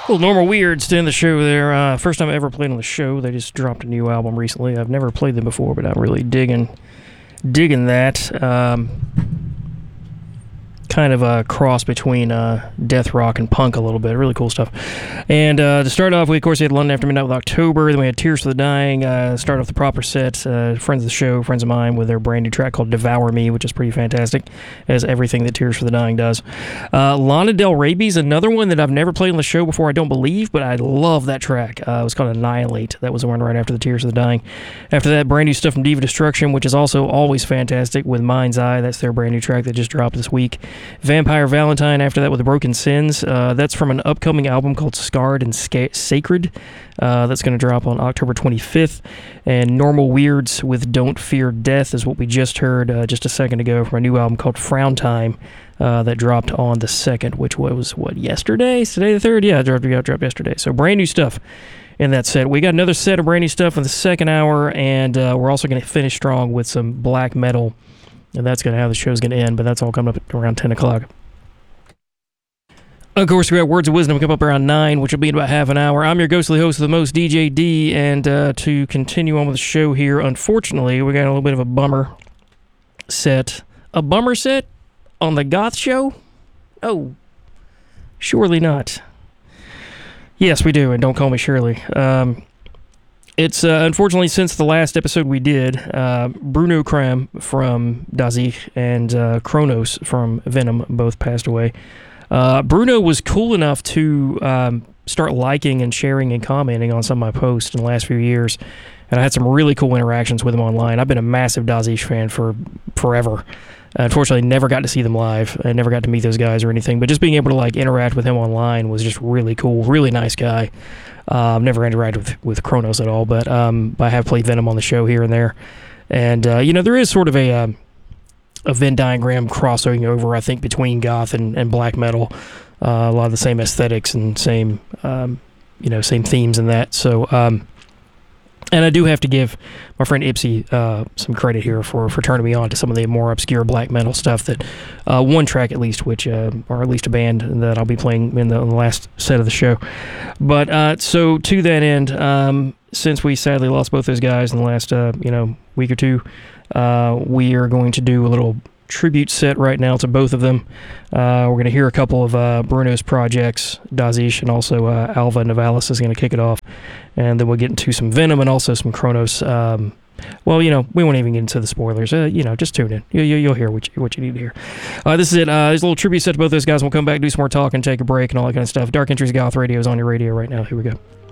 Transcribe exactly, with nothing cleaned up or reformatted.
Well, Normal Weirds to end the show there. Uh, first time I ever played on the show. They just dropped a new album recently. I've never played them before, but I'm really digging digging that. Um, kind of a cross between uh, death rock and punk a little bit. Really cool stuff. And uh, to start off, we of course we had London After Midnight with October. Then we had Tears for the Dying. Uh, start off the proper set. Uh, friends of the show, friends of mine, with their brand new track called Devour Me, which is pretty fantastic, as everything that Tears for the Dying does. Uh, Lana Del Rey's another one that I've never played on the show before, I don't believe, but I love that track. Uh, it was called Annihilate. That was the one right after the Tears for the Dying. After that, brand new stuff from Diva Destruction, which is also always fantastic, with Mind's Eye. That's their brand new track that just dropped this week. Vampire Valentine after that with Broken Sins. Uh, that's from an upcoming album called Scarred and Sca- Sacred. Uh, that's going to drop on October twenty-fifth. And Normal Weirds with Don't Fear Death is what we just heard uh, just a second ago from a new album called Frown Time uh, that dropped on the second, which was, what, yesterday? Today the third? Yeah, it dropped, it dropped yesterday. So brand new stuff in that set. We got another set of brand new stuff in the second hour, and uh, we're also going to finish strong with some black metal. And that's going to how the show's going to end, but that's all coming up at around ten o'clock. Of course, we got Words of Wisdom come up around nine, which will be in about half an hour. I'm your ghostly host of the most, D J D, and uh, to continue on with the show here, unfortunately, we got a little bit of a bummer set. A bummer set on the Goth Show? Oh, surely not. Yes, we do, and don't call me Shirley. Um... It's, uh, unfortunately, since the last episode we did, uh, Bruno Kram from Da Sich and uh, Kronos from Venom both passed away. Uh, Bruno was cool enough to um, start liking and sharing and commenting on some of my posts in the last few years, and I had some really cool interactions with him online. I've been a massive Da Sich fan for forever. Uh, unfortunately, never got to see them live. I never got to meet those guys or anything, but just being able to like interact with him online was just really cool. Really nice guy. Uh, I've never interacted with, with Kronos at all, but um, I have played Venom on the show here and there. And, uh, you know, there is sort of a um, a Venn diagram crossing over, I think, between goth and, and black metal. Uh, a lot of the same aesthetics and same, um, you know, same themes and that. So, um, and I do have to give my friend Ipsy uh, some credit here for, for turning me on to some of the more obscure black metal stuff that, uh, one track at least, which, uh, or at least a band that I'll be playing in the, in the last set of the show. But, uh, so to that end, um, since we sadly lost both those guys in the last, uh, you know, week or two, uh, we are going to do a little tribute set right now to both of them. Uh, we're going to hear a couple of uh, Bruno's projects, Da Sich, and also uh, Alva Navalis is going to kick it off. And then we'll get into some Venom and also some Kronos. Um, well, you know, we won't even get into the spoilers. Uh, you know, just tune in. You, you, you'll hear what you, what you need to hear. Uh, this is it. Uh, there's a little tribute set to both those guys. We'll come back, do some more talk, and take a break and all that kind of stuff. Dark Entries Goth Radio is on your radio right now. Here we go.